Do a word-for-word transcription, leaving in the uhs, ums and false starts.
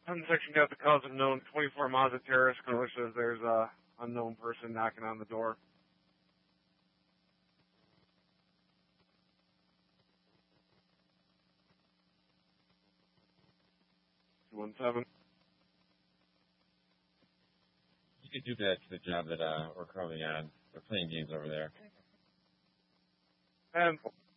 On section got the cause unknown, twenty-four Mazda Terrace, which says there's a unknown person knocking on the door. two one seven. You could do that to the job that uh, we're currently on. We're playing games over there. And